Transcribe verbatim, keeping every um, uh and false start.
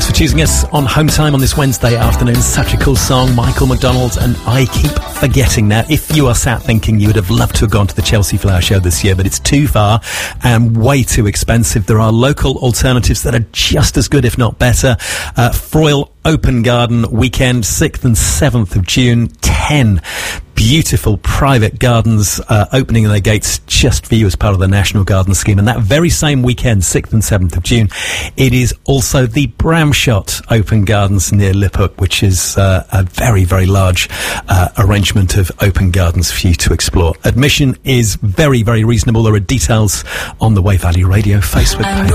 Thanks for choosing us on Home Time on this Wednesday afternoon. Such a cool song, Michael McDonald and I Keep Forgetting. Now, if you are sat thinking you would have loved to have gone to the Chelsea Flower Show this year, but it's too far and way too expensive, there are local alternatives that are just as good, if not better. Uh, Froyle Open Garden Weekend, sixth and seventh of June, ten beautiful private gardens uh, opening their gates just for you as part of the National Garden Scheme. And that very same weekend, sixth and seventh of June, it is also the Bramshot Open Gardens near Liphook, which is uh, a very, very large uh, arrangement of open gardens for you to explore. Admission is very, very reasonable. There are details on the Way Valley Radio Facebook page.